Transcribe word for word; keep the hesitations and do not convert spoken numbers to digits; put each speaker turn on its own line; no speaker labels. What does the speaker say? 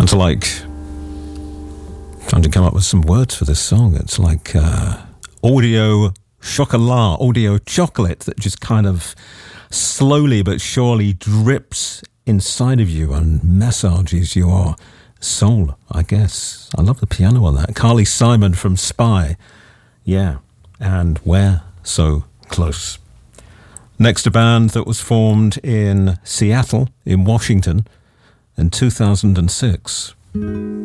Sounds like trying to come up with some words for this song. It's like uh, audio chocolat, audio chocolate that just kind of slowly but surely drips inside of you and massages your soul, I guess. I love the piano on that. Carly Simon from Spy. Yeah, and We're So Close. Next, a band that was formed in Seattle, in Washington, in two thousand six.